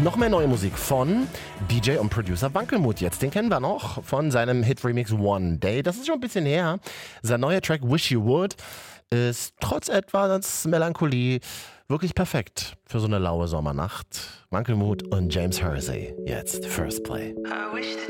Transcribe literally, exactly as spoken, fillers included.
noch mehr neue Musik von D J und Producer Wankelmut jetzt. Den kennen wir noch von seinem Hit-Remix One Day. Das ist schon ein bisschen her. Sein neuer Track Wish You Would ist trotz etwas Melancholie wirklich perfekt für so eine laue Sommernacht. Wankelmut und James Hersey jetzt First Play. I wish that